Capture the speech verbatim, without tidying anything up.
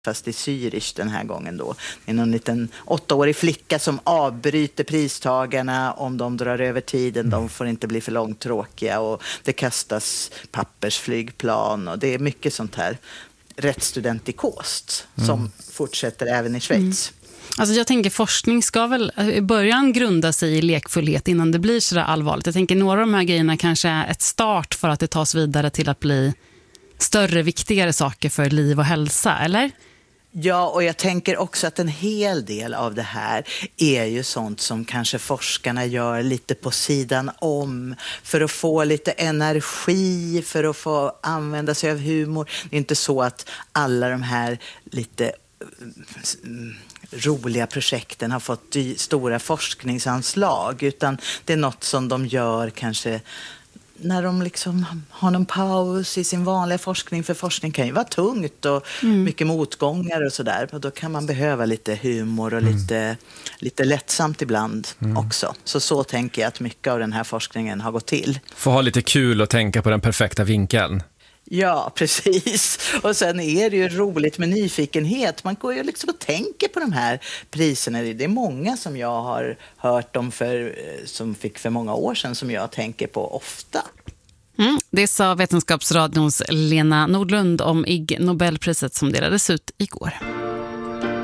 fast i Zürich den här gången då. Det är någon liten åttaårig flicka som avbryter pristagarna om de drar över tiden. De får inte bli för långtråkiga och det kastas pappersflygplan och det är mycket sånt här rättsstudentikost som mm. fortsätter även i Schweiz. Mm. Alltså jag tänker forskning ska väl i början grunda sig i lekfullhet innan det blir så där allvarligt. Jag tänker några av de här grejerna kanske är ett start för att det tas vidare till att bli större, viktigare saker för liv och hälsa, eller? Ja, och jag tänker också att en hel del av det här är ju sånt som kanske forskarna gör lite på sidan om för att få lite energi, för att få använda sig av humor. Det är inte så att alla de här lite roliga projekten har fått stora forskningsanslag, utan det är något som de gör kanske när de liksom har någon paus i sin vanliga forskning, för forskning kan ju vara tungt och mm. mycket motgångar och sådär. Och då kan man behöva lite humor och mm. lite, lite lättsamt ibland mm. också. Så så tänker jag att mycket av den här forskningen har gått till. Få ha lite kul och tänka på den perfekta vinkeln. Ja, precis. Och sen är det ju roligt med nyfikenhet. Man går ju liksom och tänker på de här priserna. Det är många som jag har hört om för, som fick för många år sedan som jag tänker på ofta. Mm, det sa Vetenskapsradions Lena Nordlund om Ig Nobelpriset som delades ut igår.